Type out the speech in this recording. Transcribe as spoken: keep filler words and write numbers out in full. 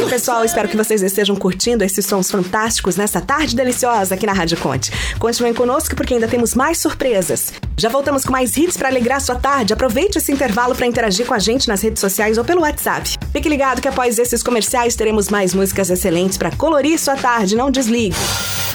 pessoal, espero que vocês estejam curtindo esses sons fantásticos nessa tarde deliciosa aqui na Rádio Conte. Continuem conosco porque ainda temos mais surpresas. Já voltamos com mais hits para alegrar sua tarde. Aproveite esse intervalo para interagir com a gente nas redes sociais ou pelo WhatsApp. Fique ligado que após esses comerciais teremos mais músicas excelentes para colorir sua tarde. Não desligue.